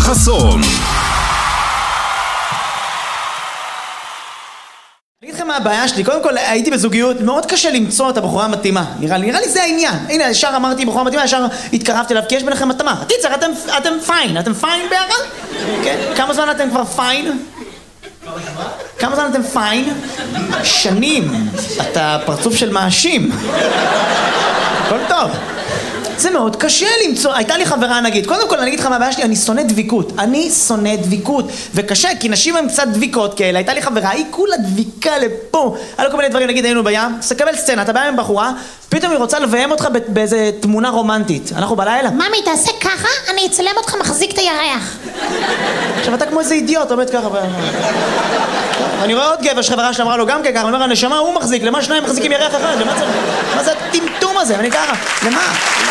חסון. אני אגיד לכם מה הבעיה שלי, קודם כל הייתי בזוגיות, מאוד קשה למצוא את הבחורה המתאימה, נראה לי זה העניין. הנה, ישר אמרתי בחורה מתאימה, ישר התקרבתי אליו, כי יש ביניכם מתאמה. קיצר, אתם פיין, אתם פיין ביחד? כן? כמה זמן אתם כבר פיין? כמה זמן אתם פיין? שנים. אתה פרצוף של מאשים. הכל טוב. זה מאוד קשה למצוא, הייתה לי חברה נגיד, קודם כל אני אגיד לך מה הבעיה שלי, אני שונא דביקות, וקשה כי נשים הן קצת דביקות כאלה, הייתה לי חברה, היא כולה דביקה לפה, היה לו כל מיני דברים, נגיד היינו בים, סקבל סצנה, אתה בא עם בחורה, פתאום היא רוצה לביים אותך באיזה תמונה רומנטית, אנחנו בלילה. ממי, תעשה ככה, אני אצלם אותך מחזיק את הירח. עכשיו אתה כמו איזה אידיוט, עומד ככה אני רואה עוד גבר שחברה שלה אמרה לו גם ככה, אני אומר, הנשמה הוא מחזיק, למה שניים מחזיקים ירח אחד? מה זה הטמטום הזה? אני ככה, למה?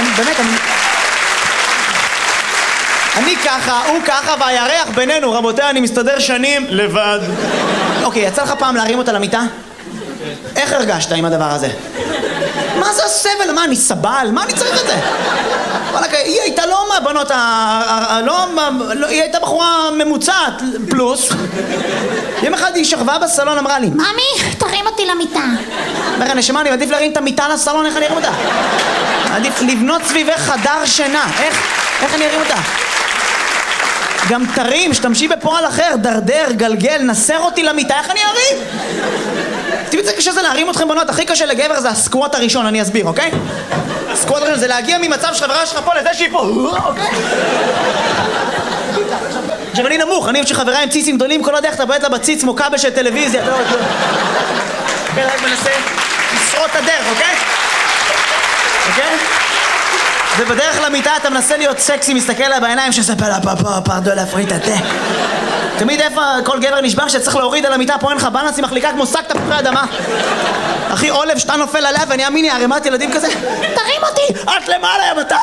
אני ככה, הוא ככה, והירח בינינו, רבותיי, אני מסתדר שנים לבד. אוקיי, יצא לך פעם להרים אותה למיטה? איך הרגשת עם הדבר הזה? מה זה הסבל? מה, אני סבל? מה אני צריך את זה? היא הייתה לא מהבנות, היא הייתה בחורה ממוצעת, פלוס. יום אחד היא שכבה בסלון, אמרה לי, ממי, תרים אותי למיטה. אומר, נשמה, אני מעדיף להרים את המיטה לסלון, איך אני ארים אותה? עדיף לבנות סביבך חדר שינה, איך אני ארים אותה? גם תרים, שתמשי בפועל אחר, דרדר, גלגל, נסר אותי למיטה, איך אני ארים? תראי, זה קשה זה להרים אתכם בנות, הכי קשה לגבר זה הסקווט הראשון, אני אסביר, אוקיי? הסקווט הראשון זה להגיע ממצב שחברה שלך פה לזה שהיא פה, אוקיי? עכשיו אני נמוך, אני שחברה עם ציצים גדולים, כל עוד איך אתה בועט לה בציץ כמו כבל של טלוויזיה, אתה לא יודע. כן, רק מנסה לשרוט את הדרך, אוקיי? אוקיי? ובדרך למיטה אתה מנסה להיות סקסי, מסתכל לה בעיניים שספר לה פרדו להפריד את התה. תמיד איפה כל גבר נשבר שצריך להוריד על המיטה, פה אין לך בלנס, היא מחליקה כמו שק תפוחי אדמה. אחי עולב שאתה נופל עליה ואני אמיני ערימת ילדים כזה. תרים אותי! את למעלה יא מטאטה!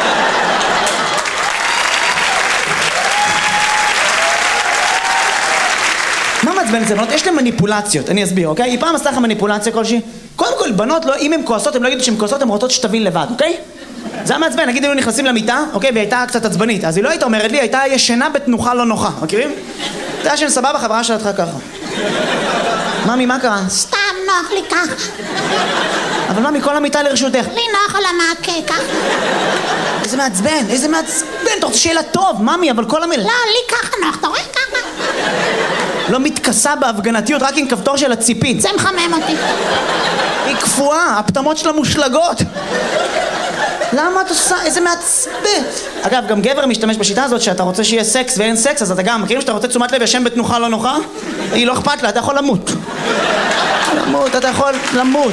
מה מעצבן את זה בנות? יש להם מניפולציות, אני אסביר, אוקיי? היא פעם עשתה לך מניפולציה כלשהי? קודם כל, בנות, לא, אם הן כועסות, הן לא יגידו שהן כועסות, הן רוצות שתבין לבד, אוקיי? זה היה מעצבן, נגיד היינו נכנסים למיטה, אוקיי? והיא הייתה קצת עצבנית, אז היא לא הייתה אומרת לי, הייתה ישנה בתנוחה לא נוחה, מכירים? אתה ישן סבבה, חברה שלך ככה. ממי, מה קרה? סתם נוח לי ככה. אבל ממי, כל המיטה לרשותך. לי נוח על המעקה, ככה. איזה מעצבן, אתה רוצה שיהיה לה טוב, ממי, אבל כל המילה... לא, לי ככה נוח, אתה רואה ככה? לא מתכסה בהפגנתיות, רק עם כפתור של הציפית. זה מחמם אותי. היא קפואה, הפטמות שלה מושלגות. למה את עושה? איזה מעצבן. אגב, גם גבר משתמש בשיטה הזאת שאתה רוצה שיהיה סקס ואין סקס, אז אתה גם, מכירים שאתה רוצה תשומת לב ישן בתנוחה לא נוחה? היא לא אכפת לה, אתה יכול למות. אתה יכול למות.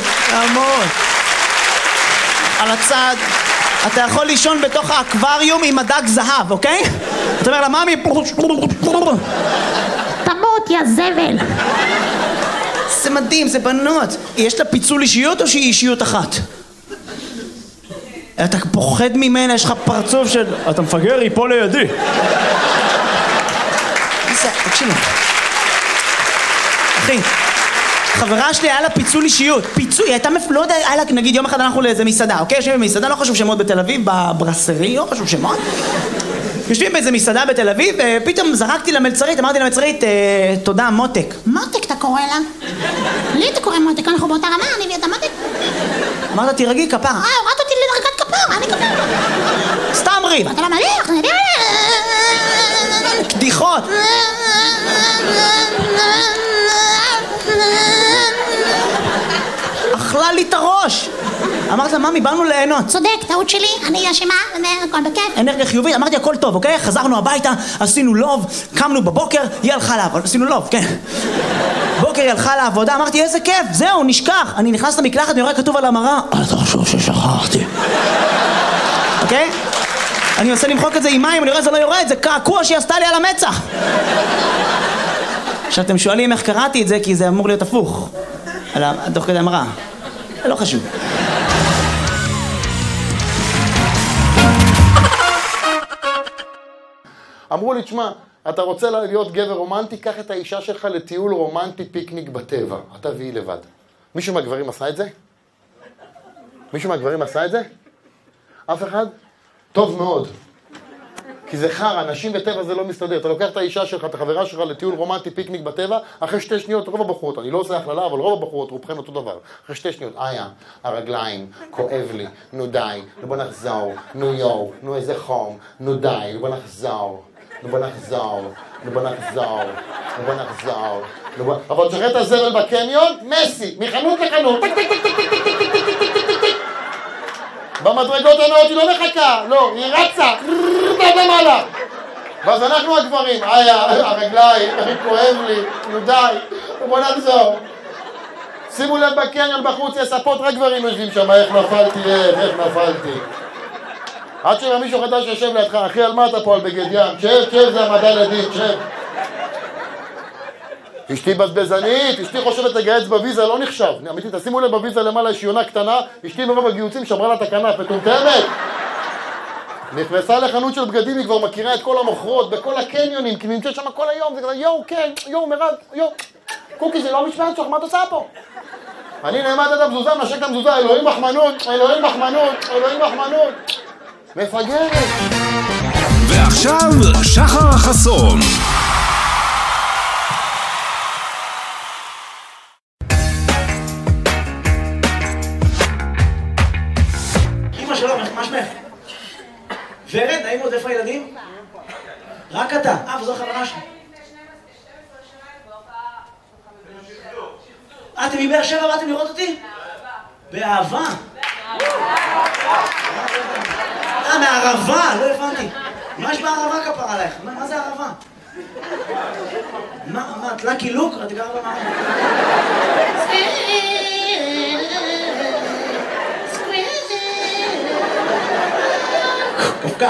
על הצד. אתה יכול לישון בתוך האקווריום עם הדג זהב, אוקיי? אתה אומר לה, ממי... תמות, יא זבל. זה מדהים, זה בנות. יש לה פיצול אישיות או שהיא אישיות אחת? אתה פוחד ממנה, יש לך פרצוף של... אתה מפגר, היא פה לידי. תקשיב. אחי, חברה שלי היה לה פיצול אישיות. פיצול, היא הייתה לא יודע, היה לה, נגיד יום אחד אנחנו לאיזה מסעדה, אוקיי? יושבים במסעדה, לא חשוב שמות בתל אביב, בברסרי, לא חשוב שמות. יושבים באיזה מסעדה בתל אביב, ופתאום זרקתי למלצרית, אמרתי למלצרית, תודה, מותק. מותק אתה קורא לה? לי אתה קורא מותק, אנחנו באותה רמה, אני ואתה מותק. אמרת, תירגעי כפרה. הורדת אותי לדרגת כפרה, אני כפרה. סתם ריב. אתה לא מליח, אני יודע. קדיחות. אכלה לי את הראש. אמרת לה, ממי, באנו ליהנות. צודק, טעות שלי, אני אשמה, הכל בכיף. אנרגיה חיובית, אמרתי הכל טוב, אוקיי? חזרנו הביתה, עשינו לוב, קמנו בבוקר, היא הלכה לעבוד, עשינו לוב, כן. בוקר היא הלכה לעבודה, אמרתי איזה כיף, זהו, נשכח. אני נכנס למקלחת ואני רואה כתוב על המראה, אתה חשוב ששכחתי. אוקיי? אני עושה למחוק את זה עם מים, אני רואה זה לא יורד, זה קעקוע שהיא עשתה לי על המצח. עכשיו אתם שואלים איך קראתי את זה, כי זה אמור להיות הפוך. תוך כדי המראה. לא חשוב. אמרו לי, תשמע, אתה רוצה להיות גבר רומנטי, קח את האישה שלך לטיול רומנטי פיקניק בטבע. אתה והיא לבד. מישהו מהגברים עשה את זה? מישהו מהגברים עשה את זה? אף אחד? טוב מאוד. כי זה חר, אנשים בטבע זה לא מסתדר. אתה לוקח את האישה שלך, את החברה שלך לטיול רומנטי, פיקניק בטבע, אחרי 2 שניות, רוב הבחורות, אני לא עושה הכללה, אבל רוב הבחורות, רובכן אותו דבר. אחרי 2 שניות, הרגליים, כואב לי, נו די, נו בוא נחזור, נו יו, נו איזה חום, נו די, נו בוא נחזור, נו בוא נחזור, נו בוא נחזור, נו בוא נחזור, נו בוא... אבל תשחרר את הזבל בקניון, מסי, מחנות לחנות, טק טק טק טק טק טק טק טק טק טק טק במדרגות הנאות היא לא מחכה, לא, היא רצה, למעלה. ואז אנחנו הגברים, הרגליים, כואב לי, נו די, בוא נחזור. שימו לב בקניון בחוץ, יש ספות, רק גברים יושבים שם, איך נפלתי. עד שמישהו חדש יושב לידך, אחי, על מה אתה פה על בגד ים? שב, זה המדע לדין, שב. אשתי בזבזנית, אשתי חושבת לגייץ בוויזה, לא נחשב. אמיתי, תשימו לב בוויזה למעלה, יש יונה קטנה, אשתי מרוב הגיוצים שמרה לה את הכנף, מטומטמת. נכנסה לחנות של בגדים, היא כבר מכירה את כל המוכרות, בכל הקניונים, כי נמצאת שם כל היום, זה כזה, יואו, מירב, קוקי, זה לא משמעת שלך, מה את עושה פה? אני נעמד את המזוזה, נשק את המזוזה, אלוהים מחמנות, מפגרת. ועכשיו, שחר חסון. אמא שלום, מה שמך? ורד, נעים עוד, איפה הילדים? רק אתה. וזו חברה שלי. אתם מבאר שבע באתם לראות אותי? באהבה. מהערבה, לא הבנתי. מה יש בערבה כפר עלייך? מה זה ערבה? מה, את לקי לוק? את גרה במה? קפקף.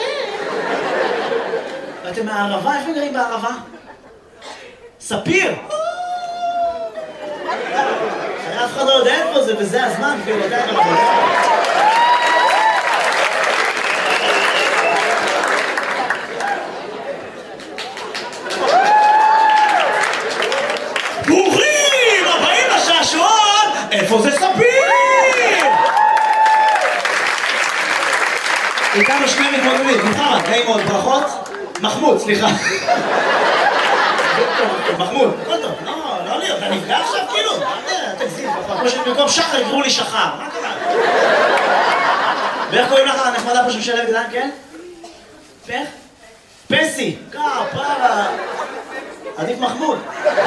אתם מהערבה? איפה גרים בערבה? ספיר! אף אחד לא יודע איפה זה, וזה הזמן, כאילו, אתה יודע מה זה. ברוכים הבאים לשעשועון! איפה זה ספיר? איתנו שני מתמודדים, מוחמד, נעים מאוד, ברכות. מחמוד, סליחה. מחמוד, הכל טוב, לא לי, אתה נפגע עכשיו כאילו? תגזים, כמו שבמקום שחר יקראו לי שחר, מה קרה? ואיך קוראים לך הנחמדה פה שמשלב גדלן, כן? פך? פסי, פרה. עדיף מחמוד.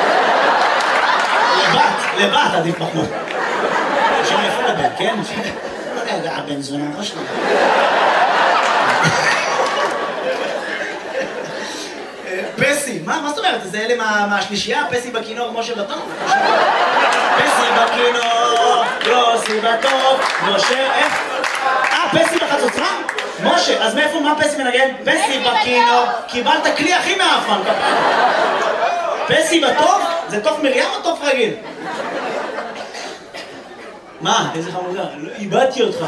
לבת עדיף מחמוד. שם יפה לבן, כן? לא יודע, הבן זונה, לא שלנו. פסי, מה זאת אומרת? זה אלה מהשלישייה? פסי בכינור, משה בטוב? פסי בכינור, יוסי בטוב, משה, איך? פסי בחצוצרה? משה, אז מאיפה, מה פסי מנגן? פסי בכינור, קיבלת כלי הכי מאפן, פסי בטוב? זה תוף מרים או תוף רגיל? מה? איזה חמודה, איבדתי אותך.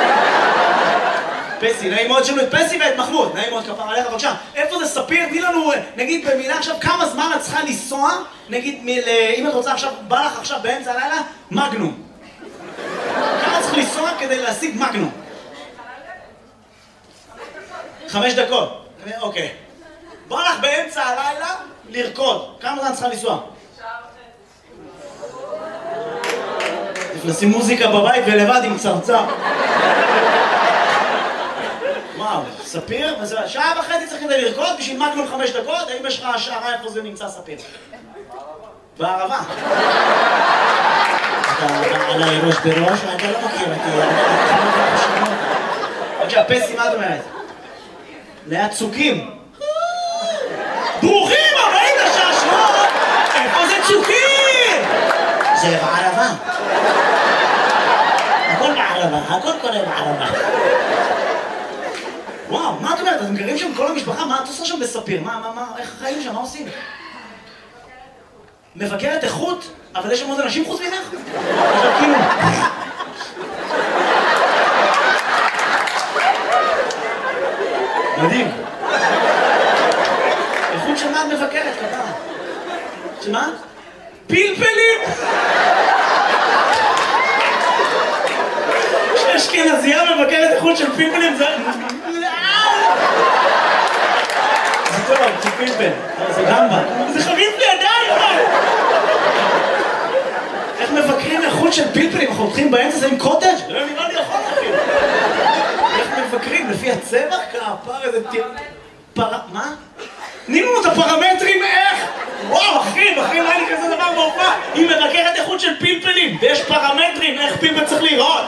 פסי, נעים מאוד שלנו את פסי ואת מחמוד, נעים מאוד כפר עליך, בבקשה. איפה זה ספיר? תני לנו, נגיד במילה עכשיו, כמה זמן את צריכה לנסוע, נגיד, אם את רוצה עכשיו, בא לך עכשיו באמצע הלילה, מגנום. כמה צריך לנסוע כדי להשיג מגנום? 5 דקות. אוקיי. בא לך באמצע הלילה לרקוד. כמה זמן צריכה לנסוע? לשים מוזיקה בבית ולבד עם צרצר. וואו, ספיר? 1.5 שעה צריך כדי לרקוד בשביל מגנום 5 דקות? האם יש לך השערה איפה זה נמצא ספיר? בערבה. אתה עליי ראש בראש, אתה לא מכיר אותי. בבקשה, פסי, מה את אומרת? ליד צוקים. ברוכים הבאים לשעשועון! איפה זה צוקים? זה בערבה. הכל בערבה, הכל קורה בערבה. וואו, מה את אומרת? אתם גרים שם כל המשפחה? מה את עושה שם בספיר? איך החיים שם? מה עושים? מבקרת איכות? אבל יש שם עוד אנשים חוץ ממך? כאילו... מדהים. איכות של מה את מבקרת, כתב? של מה? פלפלים! אשכנזייה מבקרת איכות של פלפלים זה... פלפל. זה גמבה. זה חריף לי עדיין! איך מבקרים איכות של פלפלים? אנחנו הולכים באמצע זה עם קוטג'? לא נראה לי יכול אחי. איך מבקרים? לפי הצבע? כפר איזה מה? תני לנו את הפרמטרים איך? וואו אחי, בחיים לא היה לי כזה דבר בהופעה. היא מבקרת איכות של פלפלים ויש פרמטרים איך פלפל צריך להיראות.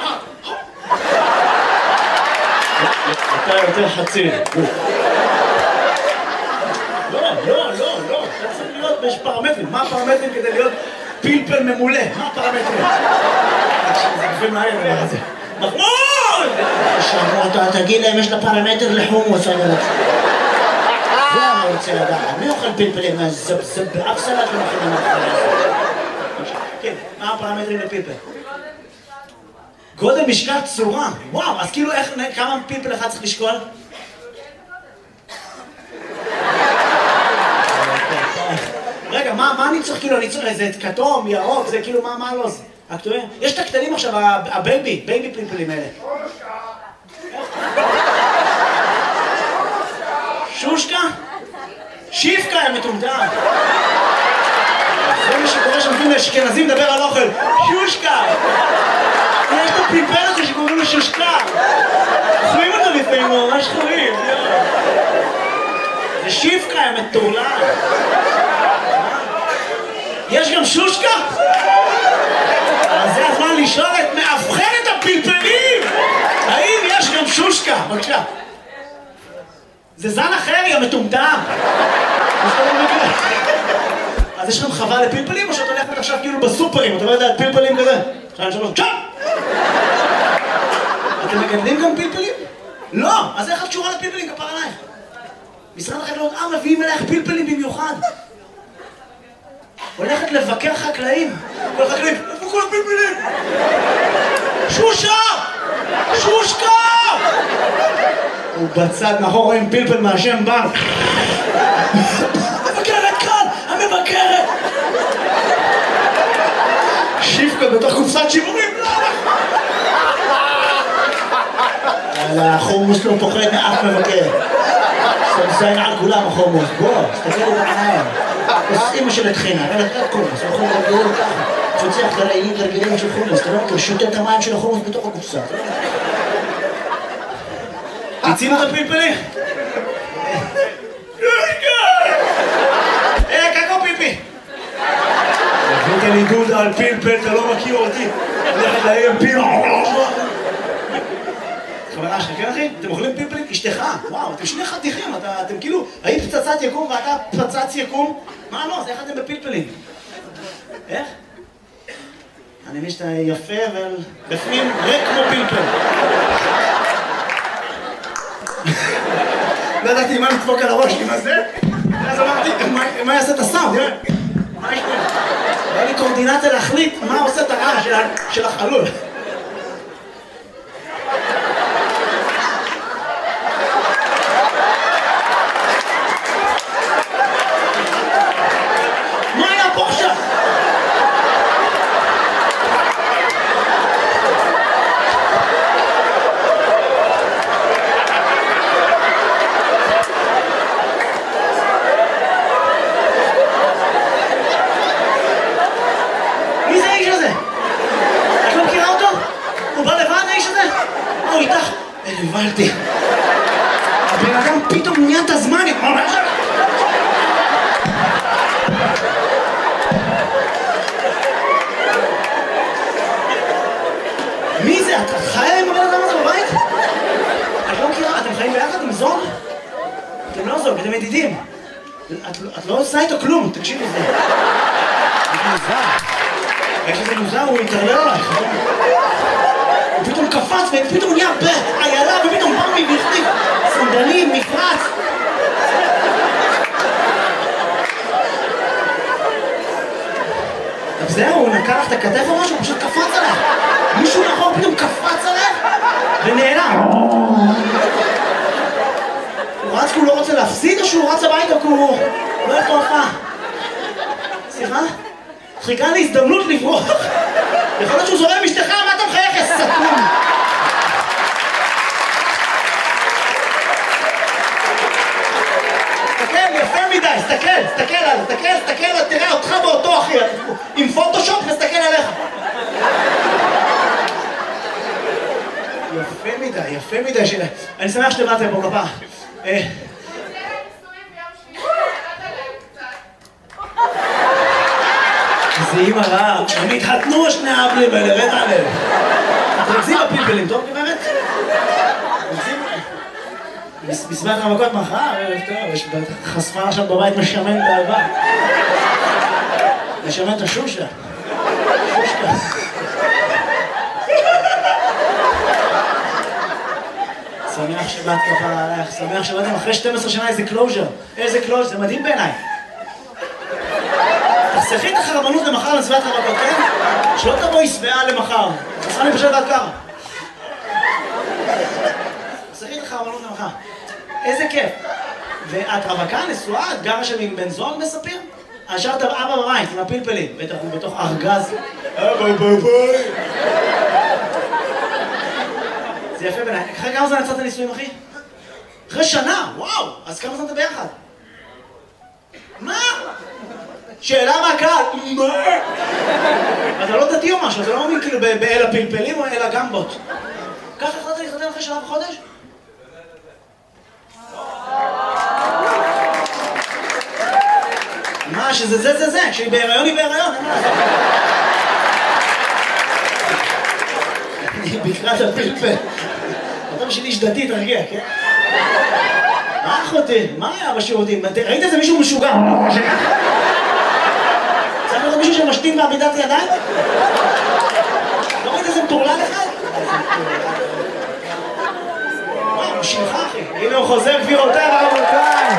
אתה יותר חצי. לא, אתה צריך להיות, יש פרמטרים. מה הפרמטרים כדי להיות פלפל ממולא? מה הפרמטרים? זה גופים מהר דבר הזה. מחמוד! אתה תגיד להם יש לה פרמטר לחומוס, זה אני רוצה לדעת. מי אוכל פלפלים? זה באף סלט לא מכינים אחרי. כן, מה הפרמטרים לפלפל? גודל, משקל, צורה. וואו, אז כאילו כמה פלפל אחד צריך לשקול? רגע, מה אני צריך כאילו? אני צריך איזה כתום, ירוק, זה כאילו מה לא זה? הכתובים? יש את הקטנים עכשיו, הבייבי פלפלים האלה. שושקה? שיפקה, הם מטומטם. זה מה שקורה שנותנים לאשכנזים לדבר על אוכל. שושקה! יש את הפלפל הזה שקוראים לו שושקה. אוכלים אותו לפעמים, ממש חורים. זה שיפקה, הם מטורלל. יש גם שושקה? אז זה הזמן לשאול את מאבחנת הפלפלים! האם יש גם שושקה? בבקשה. זה זן אחר, יא מטומטם! אז יש לכם חווה לפלפלים או שאת הולכת עכשיו כאילו בסופרים? אתה לא יודע, פלפלים כזה? עכשיו שלוש, צ'אפ! אתם מגדלים גם פלפלים? לא! אז איך את קשורה לפלפלים? כפר עלייך. משרד החקלאות, מביאים אלייך פלפלים במיוחד. הולכת לבקר חקלאים. כל החקלאים, איפה כל הפלפלים? שושה! שושקה! הוא בצד מאחור רואים פלפל מהשם בנק. המבקרת כאן! המבקרת! שיפקה בתוך קופסת שימורים. החומוס לא פוחד מאף מבקר. סמסיין על כולם החומוס. בוא, תסתכלו בעיניים. אז אמא של התחינה, אבל את חומוס, אנחנו מרגילים ככה. פוצח גרעינים רגילים של חומוס, אתה לא מכיר, שותה את המים של החומוס בתוך הקופסה. תצינו את הפלפלים? קקו פיפי! הבאת לי דודה על פלפל, אתה לא מכיר אותי. הולכת להם פלפל. חברה שלך, כן אחי? אתם אוכלים פלפלים? אשתך. וואו, אתם שני חתיכים, אתם כאילו, היית פצצת יקום ואתה פצץ יקום? מה לא? אז איך אתם בפלפלים? איך? אני מבין שאתה יפה ובפנים ריק כמו פלפל. לא ידעתי מה לדפוק על הראש, מה זה? אז אמרתי, מה יעשה את הסאונד? מה יש פה? היה לי קורדינציה להחליט מה עושה את הרעש של החלול. מה היה פה עכשיו? מי זה האיש הזה? את לא מכירה אותו? הוא בא לבד האיש הזה? הוא איתך? הבנתי. הבן אדם פתאום נהיה את הזמן. מי זה? את חיה עם הבן אדם הזה בבית? את לא מכירה? אתם חיים ביחד עם זוג? אתם לא זוג, אתם ידידים. את לא עושה איתו כלום, תקשיבי לזה. זה מוזר. יש איזה מוזר, הוא יתערלל עלייך. הוא פתאום קפץ ופתאום נהיה בעיילה ופתאום בא מבכתיב. סנדלים, מפרץ. זהו, הוא נקע לך את הכתף או משהו, הוא פשוט קפץ עליך. מישהו נכון פתאום קפץ עליך ונעלם. הוא רץ כי הוא לא רוצה להפסיד או שהוא רץ הביתה כי הוא לא אוהב את ההופעה? סליחה? חיכה להזדמנות לברוח. יכול להיות שהוא זורם אשתך, מה אתה מחייך, יא סתום? כן, יפה מדי, תסתכל, תראה אותך באותו אחי, עם פוטושופ מסתכל עליך. יפה מדי, אני שמח שבאתם פה כפרה. זה אימא רעה, הם התחתנו שני האבלים האלה, רד עליהם. תרצים בפלפלים, טוב גברת? בסביבת המכות מחר, יש חשפה עכשיו בבית משמן באהבה. משמן את השושקה. שמח שבאת כפרה עליך, שמח שבאתם אחרי 12 שנה איזה קלוז'ר, זה מדהים בעיניי. תחסכי את החרבנות למחר לסביבת המכות, כן? שלא תבואי שבעה למחר, חסכה לי פשוט עד ככה. תחסכי את החרבנות למחר. איזה כיף. ואת רווקה, נשואה, את גרה שם עם בן זוג מספיר? השארת אבא בבית עם הפלפלים, בטח הוא בתוך ארגז. זה יפה בעיניי. אחרי כמה זמן יצאת נישואים, אחי? אחרי שנה, וואו! אז כמה זמן אתה ביחד? מה? שאלה מהקהל, מה? אתה לא דתי או משהו, אתה לא מאמין כאילו באל הפלפלים או אל הגמבות. ככה החלטת להתחתן אחרי שנה וחודש? מה, שזה, שהיא בהיריון היא בהיריון, אין מה לעשות. אני בקרת הפלפל. אתה בשביל איש דתי, תרגיע, כן? מה אחותי? מה היה בשירותים? ראית איזה מישהו משוגע? צריך לראות מישהו שמשתין בעמידת ידיים? לא ראית איזה מטורלל אחד? וואו, הוא שלך אחי. הנה הוא חוזר גבירותיי ורבותיי.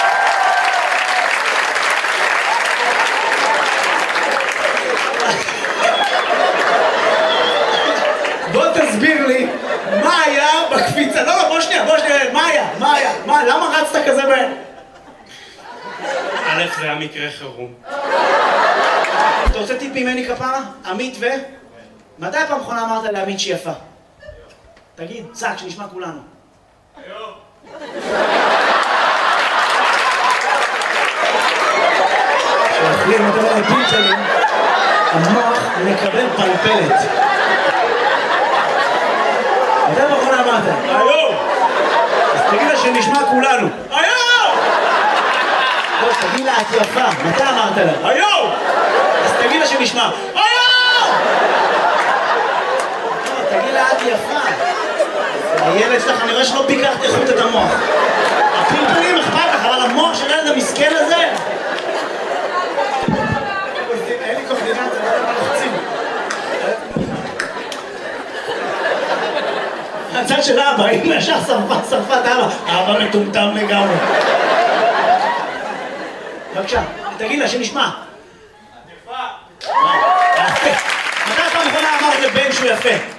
בוא תסביר לי מה היה בקפיצה. לא, בוא שנייה, מה היה? למה רצת כזה בהן? א', זה היה מקרה חירום. אתה רוצה טיפ ממני כפרה? עמית ו... מתי הפעם האחרונה אמרת לעמית שהיא יפה? תגיד, צק, שנשמע כולנו. היום. כשאוכלים את הפלפלים, המוח מקבל פלפלת. מתי הפעם האחרונה אמרת? היום! אז תגיד לה שנשמע כולנו. היום! לא, תגיד לה, את יפה. מתי אמרת לה? היום! אז תגיד לה שנשמע. היום! תגיד לה, את יפה. הילד שלך, אני רואה שלא ביקרת איכות את המוח. הפלפלים אכפת לך, אבל המוח של הילד המסכן הזה... אין לי קורדינציה, לא יודע מה לחצים. הצד של אבא, אם ישר שרפת אבא מטומטם לגמרי. בבקשה, תגיד לה שנשמע. יפה. מתי פעם אחרונה אמרת לבן שהוא יפה?